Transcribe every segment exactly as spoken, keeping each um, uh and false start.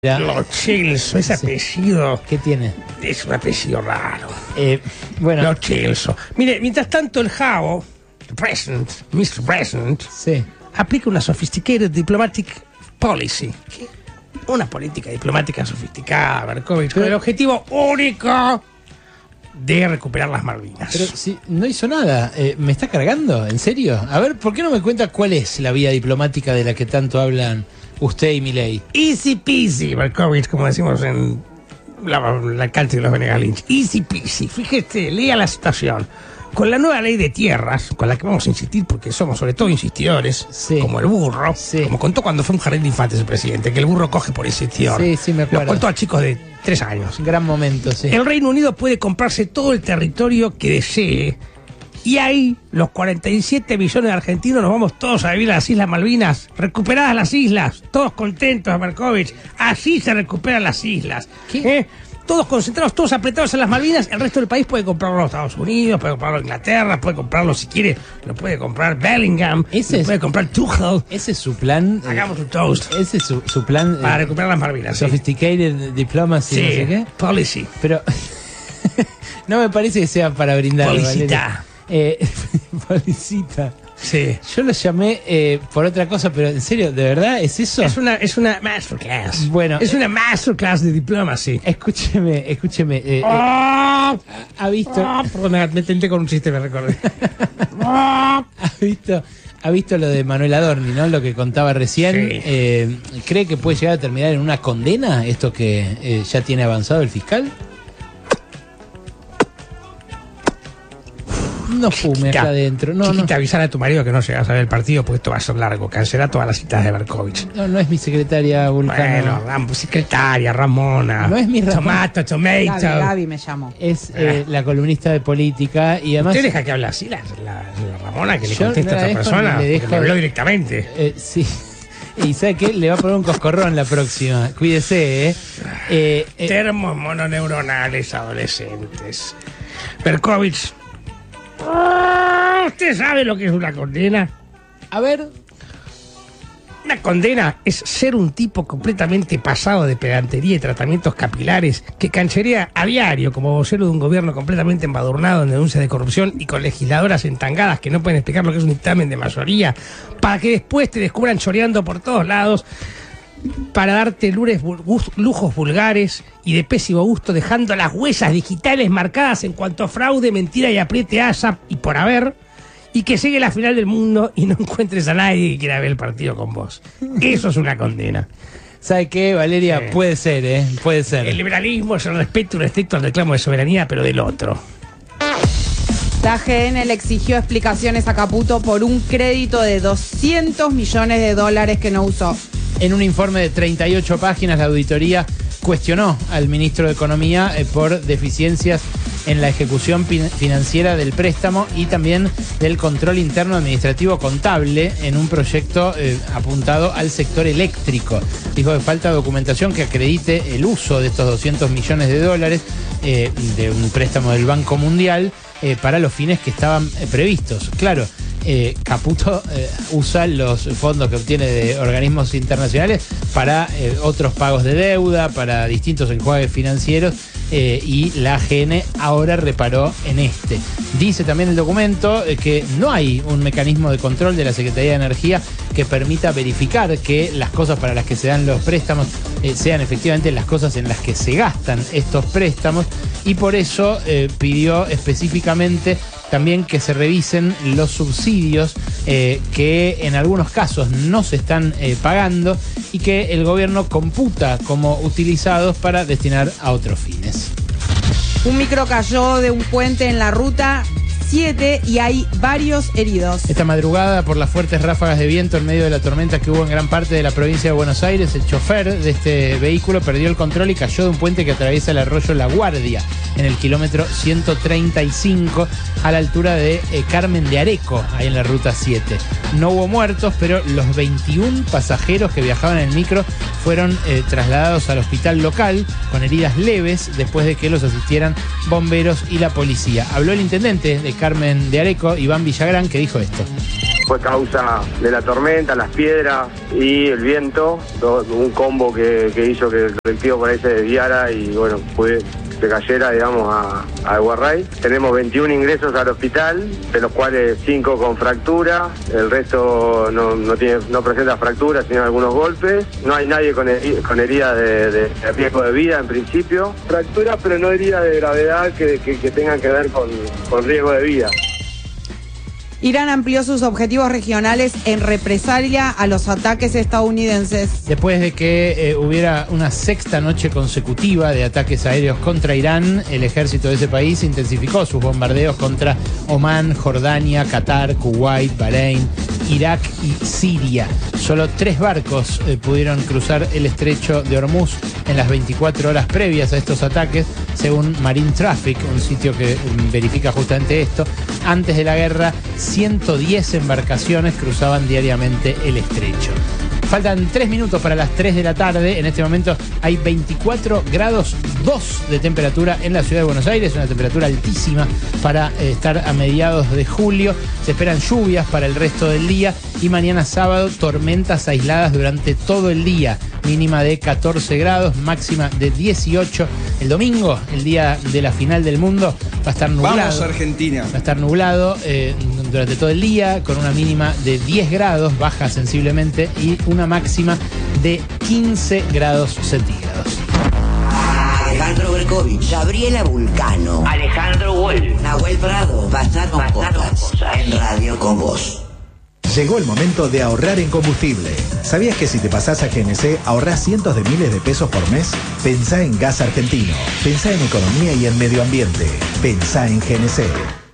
Lo Celso, ese Sí. apellido ¿Qué tiene? es un apellido raro. Eh, bueno, Lo Celso. Mire, mientras tanto el Jao, el President, mister President, sí. aplica una sophisticated diplomatic policy. ¿Qué? Una política diplomática sofisticada, Berkovich, con el objetivo único de recuperar las Malvinas. Pero si no hizo nada, eh, ¿me está cargando? ¿En serio? A ver, ¿por qué no me cuenta cuál es la vía diplomática de la que tanto hablan usted y Milei? Easy peasy, Berkovich, como decimos en la, la cancha de los Benegalinch. Easy peasy. Fíjese, lea la situación. Con la nueva ley de tierras, con la que vamos a insistir, porque somos sobre todo insistidores, Sí. como el burro, Sí. como contó cuando fue un jardín de infantes el presidente, que el burro coge por insistidor. Sí, sí, me acuerdo. Lo contó a chicos de tres años. Un gran momento, sí. El Reino Unido puede comprarse todo el territorio que desee, y ahí los cuarenta y siete millones de argentinos nos vamos todos a vivir a las Islas Malvinas, recuperadas las islas, todos contentos, Berkovich. Así se recuperan las islas. ¿Qué? ¿Eh? Todos concentrados, todos apretados en las Malvinas. El resto del país puede comprarlo en Estados Unidos, puede comprarlo en Inglaterra, puede comprarlo si quiere, lo puede comprar Bellingham, Ese lo es- puede comprar Tuchel. Ese es su plan. eh, Hagamos un toast Ese es su, su plan. eh, para recuperar las Malvinas. Sí, Sophisticated diplomacy, sí. no sé qué. Policy. Pero no me parece que sea para brindar. Policita. Valeria. Eh, policita. Sí. Yo lo llamé eh, por otra cosa, pero en serio, ¿de verdad es eso? Es una, es una masterclass. Bueno, es eh, una masterclass de diplomacy. Escúcheme, escúcheme. eh, eh, Ah, ¿Ha visto? ah, perdón, me me tenté con un chiste, me recordé. Ah. ¿Ha visto? ¿Ha visto lo de Manuel Adorni, ¿no? Lo que contaba recién. Sí. Eh, ¿Cree que puede llegar a terminar en una condena esto que eh, ya tiene avanzado el fiscal? No fume acá adentro. No, no, Chiquita, avisar a tu marido que no llegas a ver el partido porque esto va a ser largo. Cancela todas las citas de Berkovich. no, no es mi secretaria Vulcano. Bueno, Ram- secretaria, Ramona. No es mi Ramona. Tomato, tomato. Gaby, Gaby me llamó. Es eh, la columnista de política y además... ¿Usted deja que hable así la, la- la Ramona que le Yo contesta no a la otra dejo persona? ni le Porque dejo- me habló directamente. Eh, sí. Y ¿sabe qué? Le va a poner un coscorrón la próxima. Cuídese, ¿eh? eh, eh Termos mononeuronales adolescentes. Berkovich. Ah, ¿Usted sabe lo que es una condena? a ver... Una condena es ser un tipo completamente pasado de pedantería y tratamientos capilares que cancherea a diario como vocero de un gobierno completamente embadurnado en denuncias de corrupción y con legisladoras entangadas que no pueden explicar lo que es un dictamen de mayoría, para que después te descubran choreando por todos lados, para darte lures vul- gus- lujos vulgares y de pésimo gusto, dejando las huellas digitales marcadas en cuanto a fraude, mentira y apriete asa y por haber, y que llegue la final del mundo y no encuentres a nadie que quiera ver el partido con vos. Eso es una condena. ¿Sabe qué, Valeria? Sí. Puede ser, ¿eh? Puede ser. El liberalismo es el respeto y respeto al reclamo de soberanía, pero del otro. La G N le exigió explicaciones a Caputo por un crédito de doscientos millones de dólares que no usó. En un informe de treinta y ocho páginas, la auditoría cuestionó al ministro de Economía eh, por deficiencias en la ejecución pin- financiera del préstamo y también del control interno administrativo contable en un proyecto eh, apuntado al sector eléctrico. Dijo que falta documentación que acredite el uso de estos doscientos millones de dólares eh, de un préstamo del Banco Mundial eh, para los fines que estaban eh, previstos. Claro. Eh, Caputo eh, usa los fondos que obtiene de organismos internacionales para eh, otros pagos de deuda, para distintos enjuagues financieros eh, y la A G N ahora reparó en este. Dice también el documento eh, que no hay un mecanismo de control de la Secretaría de Energía que permita verificar que las cosas para las que se dan los préstamos eh, sean efectivamente las cosas en las que se gastan estos préstamos y por eso eh, pidió específicamente también que se revisen los subsidios eh, que en algunos casos no se están eh, pagando y que el gobierno computa como utilizados para destinar a otros fines. Un micro cayó de un puente en la ruta siete y hay varios heridos. Esta madrugada, por las fuertes ráfagas de viento en medio de la tormenta que hubo en gran parte de la provincia de Buenos Aires, el chofer de este vehículo perdió el control y cayó de un puente que atraviesa el arroyo La Guardia en el kilómetro ciento treinta y cinco a la altura de eh, Carmen de Areco, ahí en la ruta siete. No hubo muertos, pero los veintiún pasajeros que viajaban en el micro fueron eh, trasladados al hospital local con heridas leves después de que los asistieran bomberos y la policía. Habló el intendente de Carmen de Areco, Iván Villagrán, que dijo esto. fue causa de la tormenta, las piedras y el viento, todo, un combo que, que hizo que el colectivo por ahí se desviara y bueno, fue... se cayera, digamos, a, a Guarray. Tenemos veintiún ingresos al hospital, de los cuales cinco con fractura, el resto no, no, tiene, no presenta fracturas, sino algunos golpes. No hay nadie con, heri con heridas de, de, de riesgo de vida en principio. Fracturas, pero no heridas de gravedad que, que, que tengan que ver con, con riesgo de vida. Irán amplió sus objetivos regionales en represalia a los ataques estadounidenses. Después de que eh, hubiera una sexta noche consecutiva de ataques aéreos contra Irán, el ejército de ese país intensificó sus bombardeos contra Omán, Jordania, Qatar, Kuwait, Bahrein, Irak y Siria. Solo tres barcos eh, pudieron cruzar el estrecho de Hormuz en las veinticuatro horas previas a estos ataques, según Marine Traffic, un sitio que um, verifica justamente esto. Antes de la guerra, ciento diez embarcaciones cruzaban diariamente el estrecho. Faltan tres minutos para las tres de la tarde. En este momento hay veinticuatro grados dos de temperatura en la ciudad de Buenos Aires, una temperatura altísima para eh, estar a mediados de julio. Se esperan lluvias para el resto del día y mañana sábado tormentas aisladas durante todo el día. Mínima de catorce grados, máxima de dieciocho. El domingo, el día de la final del mundo, va a estar nublado. Vamos, Argentina. Va a estar nublado eh, durante todo el día, con una mínima de diez grados, baja sensiblemente, y una máxima de quince grados centígrados. Alejandro Berkovich, Gabriela Vulcano, Alejandro Wolf, Nahuel Prado, pasaron, Pasaron cosas cosas. en Radio con Vos. Llegó el momento de ahorrar en combustible. ¿Sabías que si te pasás a G N C ahorrás cientos de miles de pesos por mes? Pensá en gas argentino. Pensá en economía y en medio ambiente. Pensá en G N C.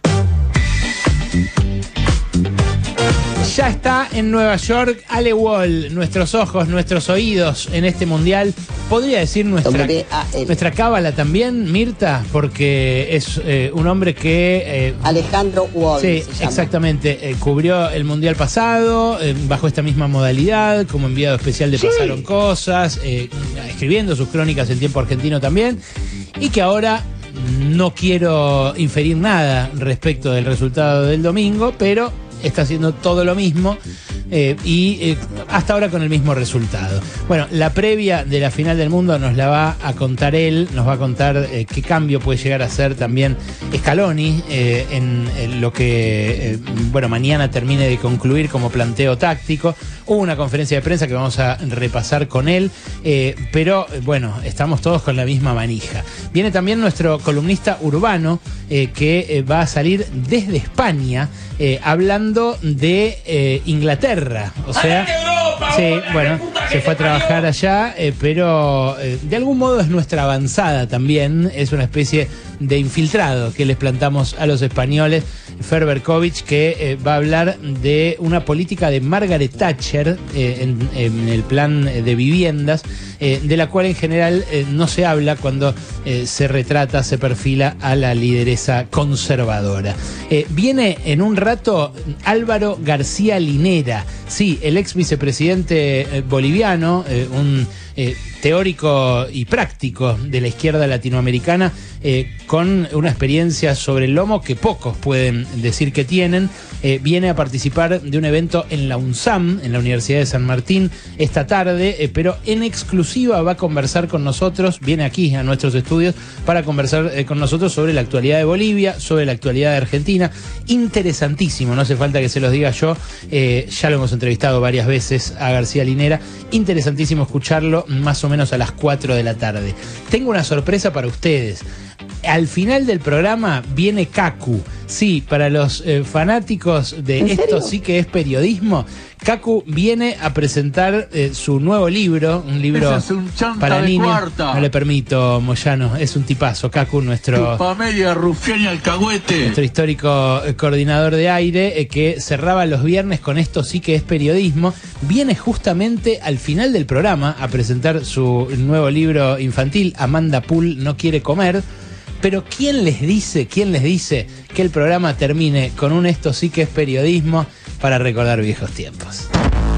Ya está en Nueva York Ale Wall, nuestros ojos, nuestros oídos en este mundial. Podría decir nuestra, nuestra cábala también, Mirta, porque es eh, un hombre que... Eh, Alejandro Wall. Sí, exactamente. Eh, cubrió el mundial pasado eh, bajo esta misma modalidad, como enviado especial de sí. Pasaron Cosas, eh, escribiendo sus crónicas en tiempo argentino también, y que ahora no quiero inferir nada respecto del resultado del domingo, pero está haciendo todo lo mismo eh, y eh, hasta ahora con el mismo resultado. Bueno, la previa de la final del mundo nos la va a contar él, nos va a contar eh, qué cambio puede llegar a ser también Scaloni eh, en, en lo que, eh, bueno, mañana termine de concluir como planteo táctico. Hubo una conferencia de prensa que vamos a repasar con él, eh, pero bueno, estamos todos con la misma manija. Viene también nuestro columnista urbano eh, que eh, va a salir desde España eh, hablando de eh, Inglaterra. O sea, Europa, sí, bueno, se fue a trabajar allá, eh, pero eh, de algún modo es nuestra avanzada también, es una especie de infiltrado que les plantamos a los españoles. Fer Berkovich, que eh, va a hablar de una política de Margaret Thatcher eh, en, en el plan de viviendas, eh, de la cual en general eh, no se habla cuando eh, se retrata, se perfila a la lideresa conservadora. Eh, viene en un rato Álvaro García Linera, sí, el ex vicepresidente eh, boliviano, eh, un eh, teórico y práctico de la izquierda latinoamericana, eh, con una experiencia sobre el lomo que pocos pueden decir que tienen. Eh, viene a participar de un evento en la UNSAM, en la Universidad de San Martín, esta tarde, eh, pero en exclusiva va a conversar con nosotros, viene aquí a nuestros estudios para conversar eh, con nosotros sobre la actualidad de Bolivia, sobre la actualidad de Argentina. Interesantísimo, no hace falta que se los diga yo, eh, ya lo hemos entrevistado varias veces a García Linera, interesantísimo escucharlo más o menos a las cuatro de la tarde. Tengo una sorpresa para ustedes. Al final del programa viene Cacu. Sí, para los eh, fanáticos de esto sí que es periodismo, Cacu viene a presentar eh, su nuevo libro, un libro es un para niños. Cuarta. No le permito, Moyano, es un tipazo. Cacu, nuestro... Tupamelia, rufián y alcahuete. Nuestro histórico eh, coordinador de aire, eh, que cerraba los viernes con esto sí que es periodismo, viene justamente al final del programa a presentar su nuevo libro infantil, Amanda Pool no quiere comer. Pero ¿quién les dice, quién les dice que el programa termine con un esto sí que es periodismo para recordar viejos tiempos?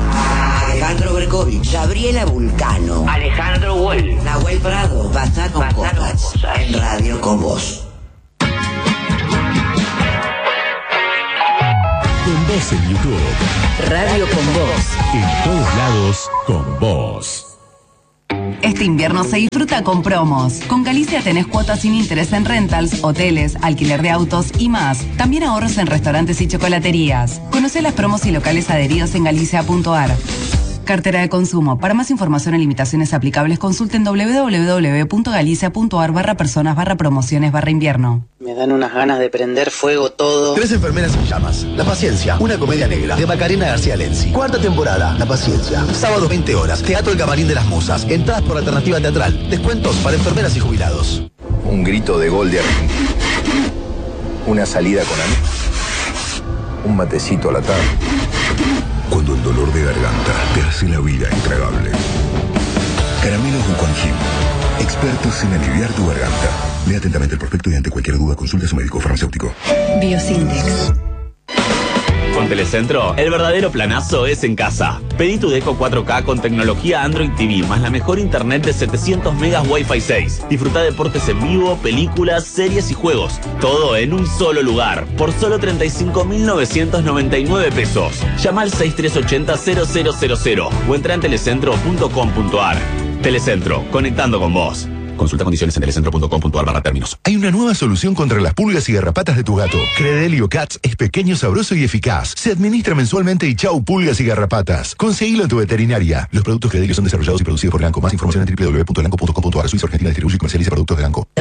Alejandro Berkovich, Gabriela Vulcano, Alejandro Wolf, Nahuel Prado, pasaron, Pasaron cosas, cosas en Radio con Vos. Con Vos en YouTube. con vos. Este invierno se disfruta con promos. Con Galicia tenés cuotas sin interés en rentals, hoteles, alquiler de autos y más. También ahorros en restaurantes y chocolaterías. Conocé las promos y locales adheridos en galicia punto a r. Cartera de consumo. Para más información y limitaciones aplicables, consulten doble u doble u doble u punto galicia punto a r barra personas barra promociones barra invierno. Me dan unas ganas de prender fuego todo. Tres enfermeras en llamas. La Paciencia, una comedia negra de Macarena García Lenzi. Cuarta temporada, La Paciencia. Sábado veinte horas, Teatro El Camarín de las Musas. Entradas por alternativa teatral. Descuentos para enfermeras y jubilados. Un grito de gol de Argentina. Una salida con amigos. Un matecito a la tarde. Cuando el dolor de garganta te hace la vida intragable. Caramelos Buconjim. Expertos en aliviar tu garganta. Lea atentamente el prospecto y ante cualquier duda consulte a su médico farmacéutico. Biosindex. Con Telecentro, el verdadero planazo es en casa. Pedí tu Deco cuatro K con tecnología Android T V, más la mejor internet de setecientos megas Wi-Fi seis. Disfruta deportes en vivo, películas, series y juegos. Todo en un solo lugar, por solo treinta y cinco mil novecientos noventa y nueve pesos. Llama al seis tres ocho cero cero cero cero cero o entra en telecentro punto com punto a r. Telecentro, conectando con vos. Consulta condiciones en telecentro punto com punto a r barra términos. Hay una nueva solución contra las pulgas y garrapatas de tu gato. Credelio Cats es pequeño, sabroso y eficaz. Se administra mensualmente y chau pulgas y garrapatas. Conseguilo en tu veterinaria. Los productos Credelio son desarrollados y producidos por Lanco. Más información en doble u doble u doble u punto lanco punto com punto a r. Suiza Argentina distribuye y comercializa productos de Lanco.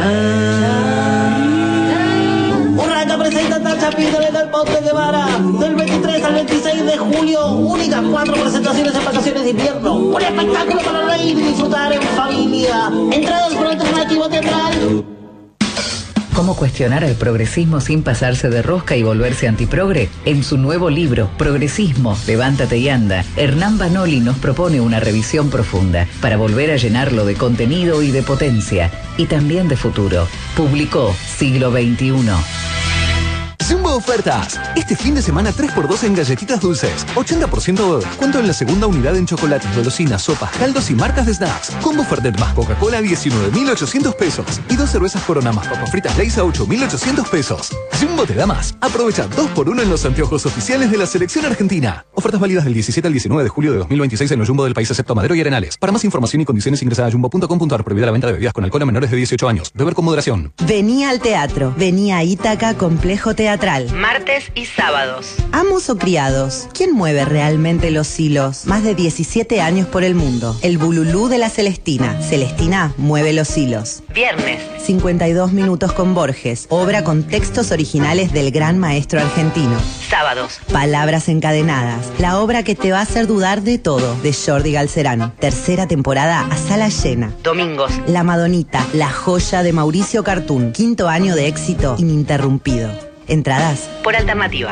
Urraca presenta Tacha Píndole del Ponte Guevara del veintitrés al veintiséis de julio. Únicas cuatro presentaciones en vacaciones de invierno. Un espectáculo para reír y disfrutar en familia. Entradas por Alternativo Teatral. ¿Cómo cuestionar al progresismo sin pasarse de rosca y volverse antiprogre? En su nuevo libro, Progresismo, Levántate y Anda, Hernán Banoli nos propone una revisión profunda para volver a llenarlo de contenido y de potencia, y también de futuro. Publicó Siglo veintiuno. Jumbo Ofertas. Este fin de semana tres por dos en galletitas dulces. ochenta por ciento de descuento en la segunda unidad en chocolates, golosinas, sopas, caldos y marcas de snacks. Combo Fernet más Coca-Cola a diecinueve mil ochocientos pesos. Y dos cervezas Corona más papas fritas Lay's a ocho mil ochocientos pesos. Jumbo te da más. Aprovecha dos por uno en los anteojos oficiales de la selección argentina. Ofertas válidas del diecisiete al diecinueve de julio de dos mil veintiséis en los Jumbo del país excepto Madero y Arenales. Para más información y condiciones ingresa a jumbo punto com punto a r. Prohibida la venta de bebidas con alcohol a menores de dieciocho años. Beber con moderación. Vení al teatro. Vení a Ítaca Complejo Teatral. Martes y sábados. Amos o criados. ¿Quién mueve realmente los hilos? Más de diecisiete años por el mundo. El Bululú de la Celestina. Celestina mueve los hilos. Viernes. cincuenta y dos minutos con Borges. Obra con textos originales del gran maestro argentino. Sábados. Palabras encadenadas. La obra que te va a hacer dudar de todo. De Jordi Galcerán. Tercera temporada a sala llena. Domingos. La Madonita. La joya de Mauricio Cartún. Quinto año de éxito ininterrumpido. Entradas por Alternativa.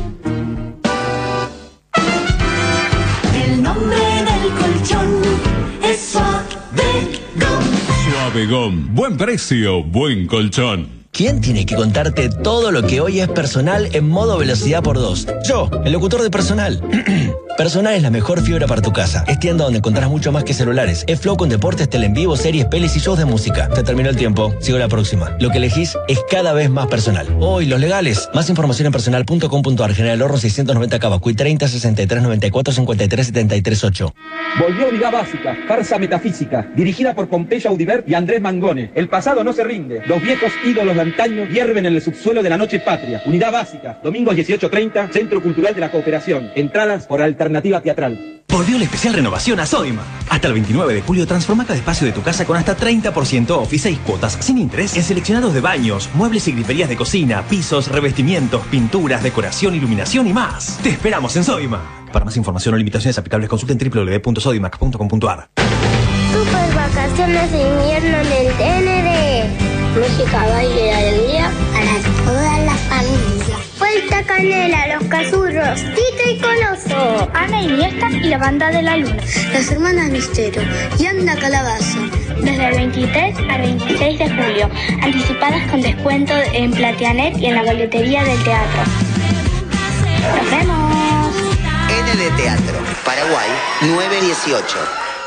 El nombre del colchón es Suavegom. Suavegom. Buen precio, buen colchón. ¿Quién tiene que contarte todo lo que hoy es Personal en modo velocidad por dos? Yo, el locutor de Personal. Personal es la mejor fibra para tu casa. Es tienda donde encontrarás mucho más que celulares. Es flow con deportes, tele en vivo, series, pelis y shows de música. Te terminó el tiempo. Sigo la próxima. Lo que elegís es cada vez más Personal. Hoy, los legales. Más información en personal punto com punto a r. General Horno seiscientos noventa Cavacuy treinta sesenta y tres noventa y cuatro cincuenta y tres setenta y tres ocho. Volvió Unidad Básica, farsa metafísica, dirigida por Pompeya Audibert y Andrés Mangone. El pasado no se rinde. Los viejos ídolos de antaño hierven en el subsuelo de la noche patria. Unidad Básica, domingos dieciocho treinta, Centro Cultural de la Cooperación. Entradas por Alternativa Teatral. Volvió la especial renovación a Sodimac. Hasta el veintinueve de julio transforma cada espacio de tu casa con hasta treinta por ciento off y seis cuotas sin interés en seleccionados de baños, muebles y griferías de cocina, pisos, revestimientos, pinturas, decoración, iluminación y más. Te esperamos en Sodimac. Para más información o limitaciones aplicables consulten doble u doble u doble u punto sodimac punto com punto a r. Super vacaciones de invierno en el T N D. Música, baile y alegría para toda la familia. Vuelta Canela, Los Cazurros, Tito y Coloso, Ana y Iniesta y la Banda de la Luna, Las Hermanas Mistero y Anda Calabaza. Desde el veintitrés al veintiséis de julio, anticipadas con descuento en Platianet y en la boletería del teatro. ¡Nos vemos! N D Teatro, Paraguay nueve dieciocho.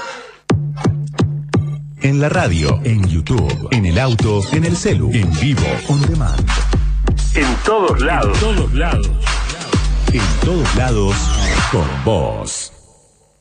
En la radio, en YouTube, en el auto, en el celu, en vivo, on demand. En todos lados. En todos lados. En todos lados, con vos.